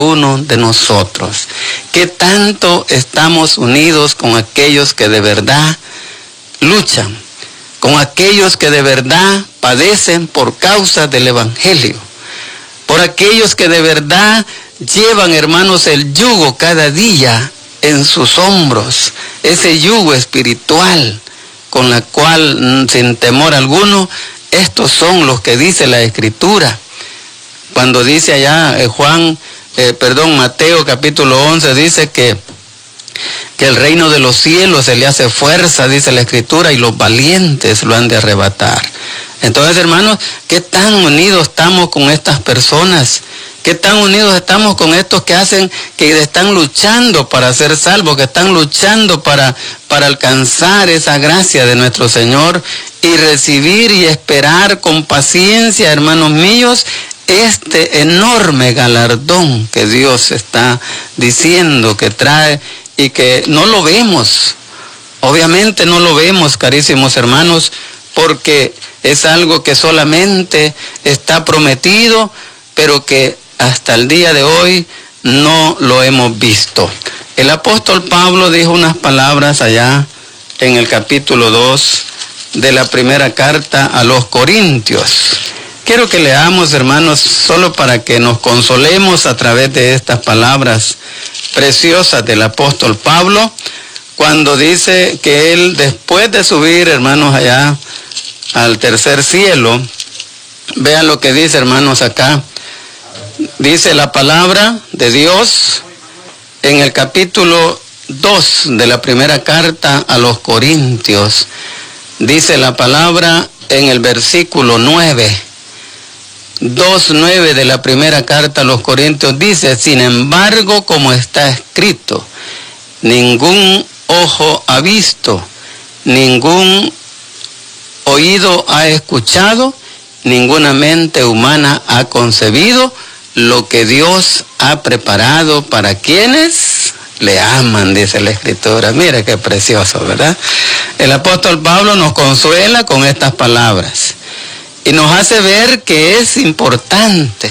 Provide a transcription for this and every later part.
uno de nosotros. ¿Qué tanto estamos unidos con aquellos que de verdad luchan, con aquellos que de verdad padecen por causa del Evangelio, por aquellos que de verdad llevan, hermanos, el yugo cada día en sus hombros, ese yugo espiritual con la cual, sin temor alguno, estos son los que dice la Escritura? Cuando dice allá Mateo capítulo 11, dice que el reino de los cielos se le hace fuerza, dice la Escritura, y los valientes lo han de arrebatar. Entonces, hermanos, ¿qué tan unidos estamos con estas personas? ¿Qué tan unidos estamos con estos que están luchando para ser salvos, que están luchando para alcanzar esa gracia de nuestro Señor y recibir y esperar con paciencia, hermanos míos, este enorme galardón que Dios está diciendo que trae y que no lo vemos? Obviamente no lo vemos, carísimos hermanos, porque es algo que solamente está prometido, pero que hasta el día de hoy no lo hemos visto. El apóstol Pablo dijo unas palabras allá en el capítulo 2 de la primera carta a los Corintios. Quiero que leamos, hermanos, solo para que nos consolemos a través de estas palabras preciosas del apóstol Pablo, cuando dice que él, después de subir, hermanos, allá al tercer cielo, vean lo que dice, hermanos, acá. Dice la palabra de Dios en el capítulo 2 de la primera carta a los Corintios. Dice la palabra en el versículo 9. 2:9 de la primera carta a los Corintios dice: sin embargo, como está escrito, ningún ojo ha visto, ningún oído ha escuchado, ninguna mente humana ha concebido lo que Dios ha preparado para quienes le aman, dice la Escritura. Mira qué precioso, ¿verdad? El apóstol Pablo nos consuela con estas palabras y nos hace ver que es importante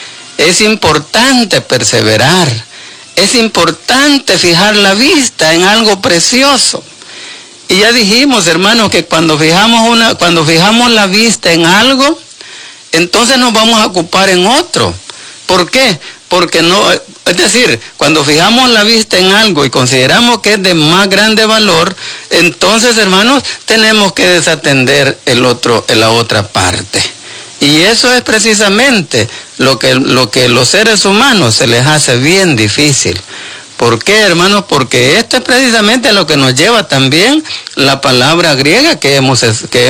perseverar, es importante fijar la vista en algo precioso. Y ya dijimos, hermanos, que cuando fijamos la vista en algo, entonces nos vamos a ocupar en otro. ¿Por qué? Porque no, es decir, cuando fijamos la vista en algo y consideramos que es de más grande valor, entonces, hermanos, tenemos que desatender la otra parte. Y eso es precisamente lo que los seres humanos se les hace bien difícil. ¿Por qué, hermanos? Porque esto es precisamente lo que nos lleva también la palabra griega que hemos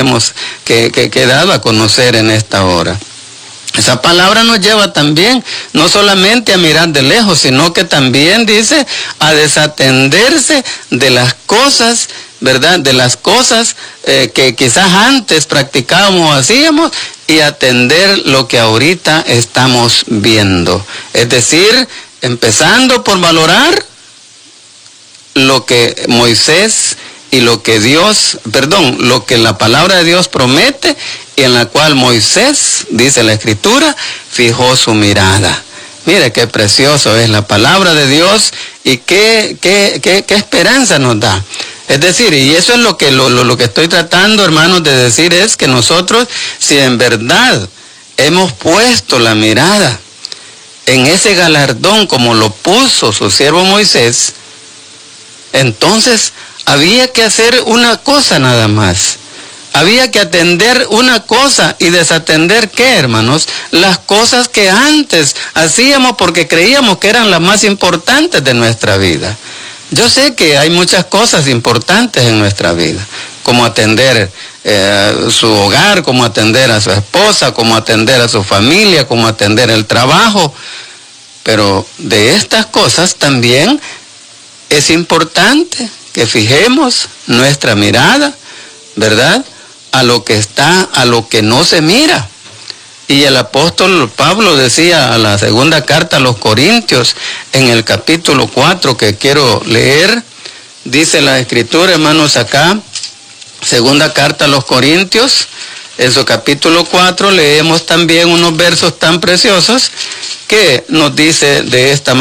dado a conocer en esta hora. Esa palabra nos lleva también no solamente a mirar de lejos, sino que también dice a desatenderse de las cosas, ¿verdad? De las cosas que quizás antes practicábamos o hacíamos, y atender lo que ahorita estamos viendo. Es decir, empezando por valorar lo que Moisés y lo que la palabra de Dios promete, y en la cual Moisés, dice la Escritura, fijó su mirada. Mire qué precioso es la palabra de Dios y qué esperanza nos da. Es decir, y eso es lo que estoy tratando, hermanos, de decir, es que nosotros, si en verdad hemos puesto la mirada en ese galardón como lo puso su siervo Moisés, entonces había que hacer una cosa nada más. Había que atender una cosa y desatender, ¿qué, hermanos? Las cosas que antes hacíamos porque creíamos que eran las más importantes de nuestra vida. Yo sé que hay muchas cosas importantes en nuestra vida, como atender su hogar, como atender a su esposa, como atender a su familia, como atender el trabajo. Pero de estas cosas también es importante que fijemos nuestra mirada, ¿verdad?, a lo que no se mira. Y el apóstol Pablo decía a la segunda carta a los Corintios, en el capítulo 4 que quiero leer, dice la Escritura, hermanos, acá, segunda carta a los Corintios, en su capítulo 4 leemos también unos versos tan preciosos que nos dice de esta manera.